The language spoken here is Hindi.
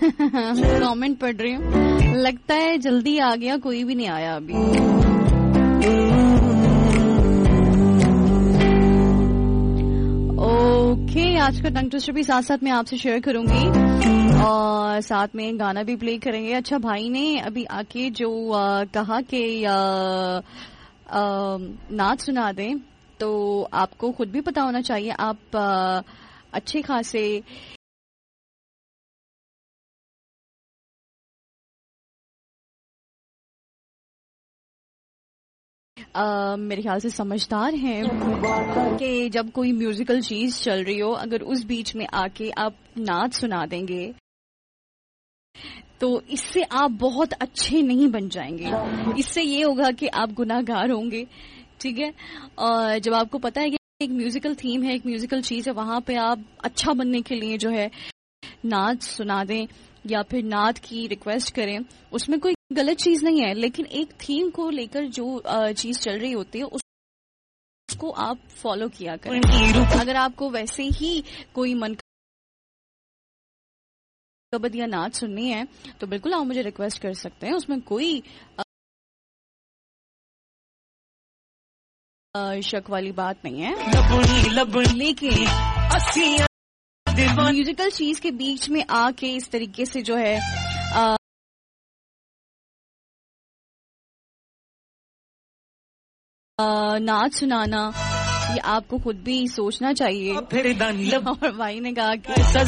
कमेंट पढ़ रही हूँ, लगता है जल्दी आ गया, कोई भी नहीं आया अभी। ओके, आज का टंग ट्विस्टर भी साथ साथ मैं आपसे शेयर करूंगी और साथ में गाना भी प्ले करेंगे। अच्छा, भाई ने अभी आके जो कहा कि नाच सुना दें, तो आपको खुद भी पता होना चाहिए, आप अच्छे खासे मेरे ख्याल से समझदार हैं कि जब कोई म्यूजिकल चीज चल रही हो, अगर उस बीच में आके आप नाच सुना देंगे तो इससे आप बहुत अच्छे नहीं बन जाएंगे। इससे ये होगा कि आप गुनाहगार होंगे, ठीक है। और जब आपको पता है कि एक म्यूजिकल थीम है, एक म्यूजिकल चीज है, वहां पे आप अच्छा बनने के लिए जो है नाच सुना दें या फिर नाच की रिक्वेस्ट करें, उसमें कोई गलत चीज नहीं है। लेकिन एक थीम को लेकर जो चीज चल रही होती है उसको आप फॉलो किया करें। अगर आपको वैसे ही कोई मन कबद या नाच सुननी है तो बिल्कुल आप मुझे रिक्वेस्ट कर सकते हैं, उसमें कोई शक वाली बात नहीं है। लेकिन म्यूजिकल चीज के बीच में आके इस तरीके से जो है नाच सुनाना, ये आपको खुद भी सोचना चाहिए। और भाई ने कहा कि